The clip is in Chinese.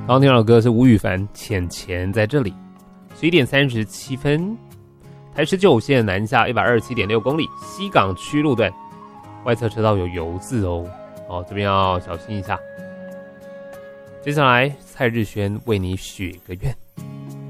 刚听到的歌是吴羽凡《浅浅在这里》。11点37分，台19线南下 127.6 公里，西港区路段外侧车道有油渍哦，这边要小心一下。接下来蔡日轩为你许个愿。